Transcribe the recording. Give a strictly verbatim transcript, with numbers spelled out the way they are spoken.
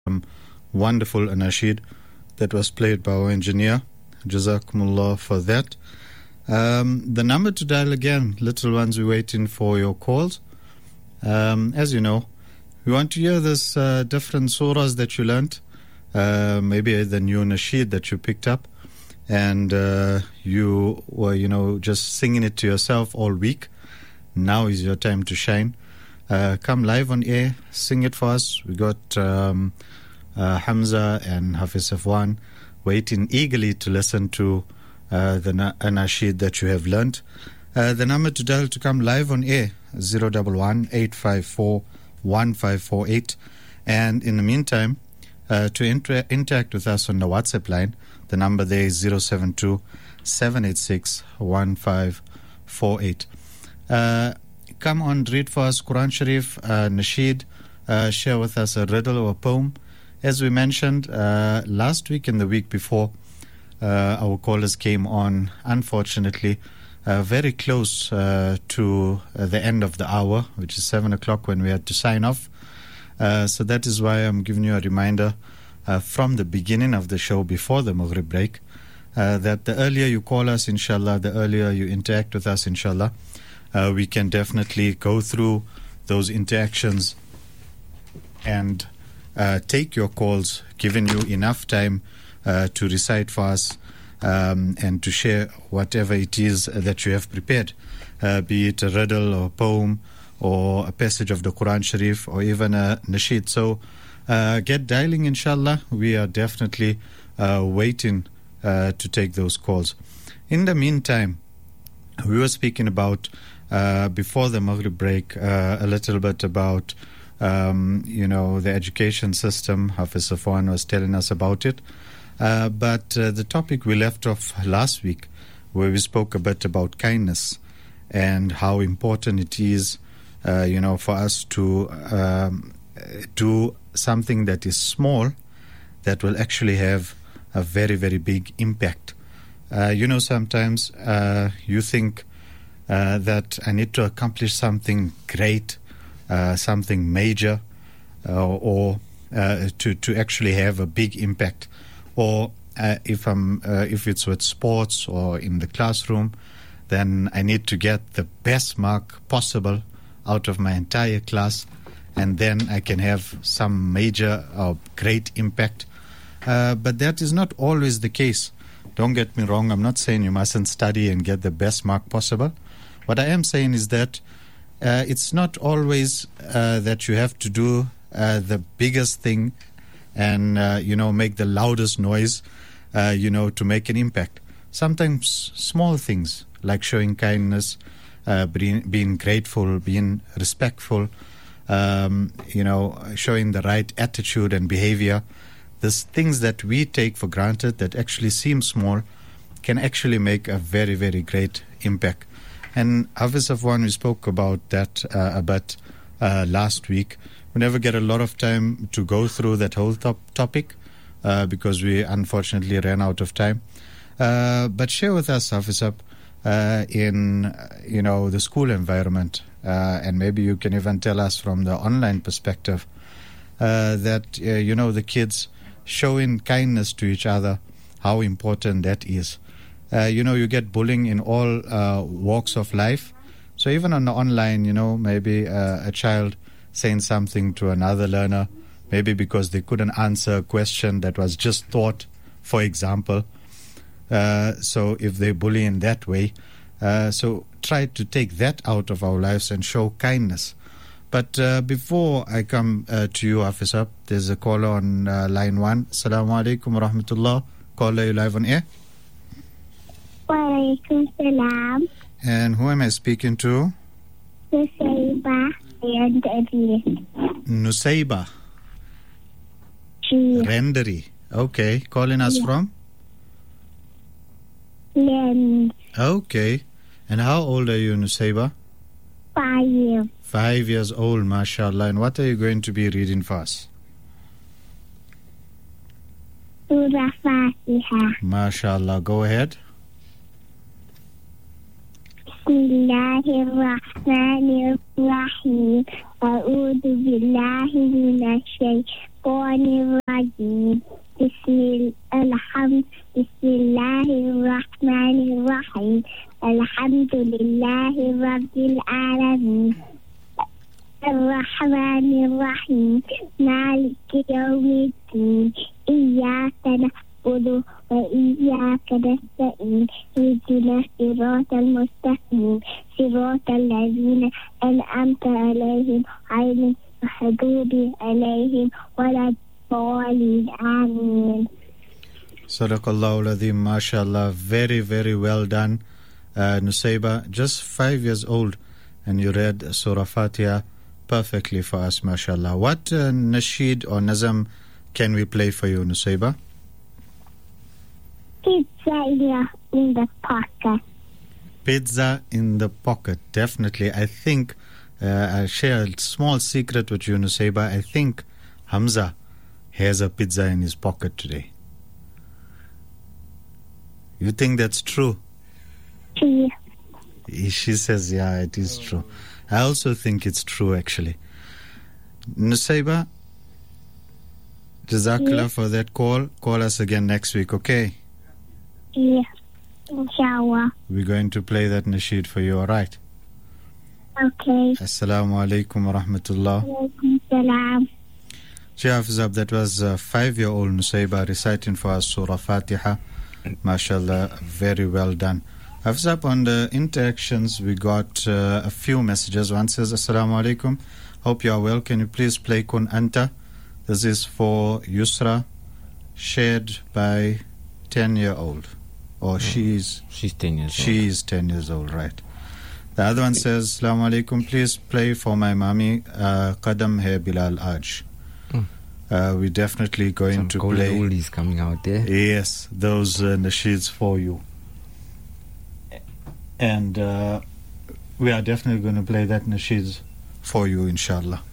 um, wonderful anashid that was played by our engineer. Jazakumullah for that. Um, the number to dial again, little ones, we're waiting for your calls. Um, as you know, we want to hear this uh, different surahs that you learnt, uh, maybe the new nasheed that you picked up, and uh, you were, you know, just singing it to yourself all week. Now is your time to shine. Uh, come live on air, sing it for us. We got um, uh, Hamza and Hafiz Safwan waiting eagerly to listen to uh, the na- nasheed that you have learnt. Uh, the number to dial to come live on air, zero one one, eight five four, one five four eight. And in the meantime, uh, to inter- interact with us on the WhatsApp line, the number there is zero seven two, seven eight six, one five four eight. Uh, come on, read for us Quran Sharif, uh, Nasheed, uh, share with us a riddle or a poem. As we mentioned uh, last week and the week before, uh, our callers came on, unfortunately, uh, very close uh, to uh, the end of the hour, which is seven o'clock when we had to sign off. Uh, so that is why I'm giving you a reminder uh, from the beginning of the show, before the Maghrib break, uh, that the earlier you call us, inshallah, the earlier you interact with us, inshallah, uh, we can definitely go through those interactions and uh, take your calls, giving you enough time uh, to recite for us um, and to share whatever it is that you have prepared, uh, be it a riddle or a poem or a passage of the Quran Sharif or even a nasheed. So uh, get dialing, inshallah. We are definitely uh, waiting uh, to take those calls. In the meantime, we were speaking about, uh, before the Maghrib break, uh, a little bit about, um, you know, the education system. Hafiz Safwan was telling us about it. Uh, but uh, the topic we left off last week, where we spoke a bit about kindness and how important it is, uh, you know, for us to um, do something that is small that will actually have a very, very big impact. Uh, you know, sometimes uh, you think uh, that I need to accomplish something great, uh, something major, uh, or uh, to to actually have a big impact. Or uh, if I'm uh, if it's with sports or in the classroom, then I need to get the best mark possible out of my entire class, and then I can have some major or great impact. Uh, but that is not always the case. Don't get me wrong, I'm not saying you mustn't study and get the best mark possible. What I am saying is that uh, it's not always uh, that you have to do uh, the biggest thing and, uh, you know, make the loudest noise, uh, you know, to make an impact. Sometimes small things like showing kindness, uh, being, being grateful, being respectful, um, you know, showing the right attitude and behavior. These things that we take for granted that actually seem small can actually make a very, very great impact. And Hafiz Safwan, we spoke about that uh, a bit uh, last week. We never get a lot of time to go through that whole top topic uh, because we unfortunately ran out of time. Uh, but share with us, Hafiz, uh, in, you know, the school environment, uh, and maybe you can even tell us from the online perspective uh, that, uh, you know, the kids showing kindness to each other, how important that is. Uh, you know, you get bullying in all uh, walks of life. So even on the online, you know, maybe uh, a child saying something to another learner, maybe because they couldn't answer a question that was just taught, for example. Uh, so if they bully in that way, uh, so try to take that out of our lives and show kindness. But uh, before I come uh, to you, Officer, there's a caller on uh, line one. Assalamu alaikum wa rahmatullah. Caller, you live on air? Wa alaikum salam. And who am I speaking to? Nusayba Renderi. Nusayba Renderi. Okay. Calling us yeah. from? Lens. Okay. And how old are you, Nusayba? Five years. Five years old, mashallah. And what are you going to be reading for us? Surah Fatiha. Mashallah. Go ahead. Bismillahirrahmanirrahim. A'udhu billahi minash Bismillahirrahmanirrahim. Bismillah, alhamd, Bismillahirrahmanirrahim. Alhamdulillahi Rabbil Alameen. Ar-Rahmanir-Rahim. Maliki Yawmiddin. Iyyaka na'budu wa iyyaka nasta'in. Ihdina siratal mustaqim. Siratal ladzina an'amta 'alaihim ghayril maghdubi 'alaihim waladdallin. Amin. Sadaqallahu al-Azim, mashallah. Very, very well done, uh, Nusayba. Just five years old, and you read Surah Fatiha perfectly for us, mashallah. What uh, nasheed or nazam can we play for you, Nusayba? Pizza in the, in the pocket. Pizza in the pocket, definitely. I think, uh, I'll share a small secret with you, Nusayba. I think Hamza has a pizza in his pocket today. You think that's true? Cheese. She says, yeah, it is true. I also think it's true, actually. Nusayba, Jazakallah Yeah. for that call. Call us again next week, okay? Yeah. Inshallah. We're going to play that nasheed for you, all right? Okay. Assalamu alaikum wa rahmatullah. Walaikum salam. Hafizab, that was a five-year-old Nusayba reciting for us Surah Fatiha. MashaAllah, very well done. Hafizab, on the interactions, we got uh, a few messages. One says, Assalamu alaikum. Hope you are well. Can you please play Kun Anta? This is for Yusra, shared by ten-year-old. Or she's... She's ten years old. She's ten years old, right. The other one says, Assalamu alaikum. Please play for my mommy, uh, Qadam Hai Bilal Aj. Mm. Uh, we're definitely going Some to golden play... oldies coming out there. Yes, those uh, nasheeds for you. And uh, we are definitely going to play that nasheeds for you, inshallah.